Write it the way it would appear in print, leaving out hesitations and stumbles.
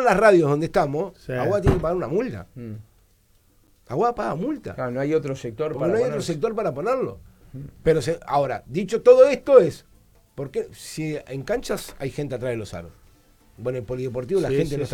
funcionan las radios donde estamos, Sí. Aguada tiene que pagar una multa. Mm. Aguada paga multa. Claro, no hay otro sector Porque para no hay poner. otro sector para ponerlo. Pero ahora, dicho todo esto es, ¿por qué si en canchas hay gente atrás de los aros? Bueno, en polideportivo la Sí, gente sí, no sí. está